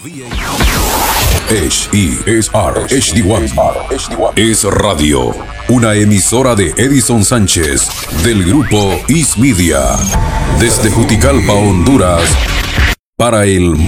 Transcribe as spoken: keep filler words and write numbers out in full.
H E S R H D uno es radio, una emisora de Edison Sánchez del grupo Is Media, desde Juticalpa, Honduras, para el mundo.